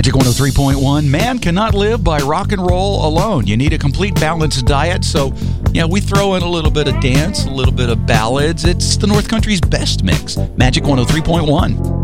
Magic 103.1, man cannot live by rock and roll alone. You need a complete balanced diet, so we throw in a little bit of dance, a little bit of ballads. It's the North Country's best mix. Magic 103.1.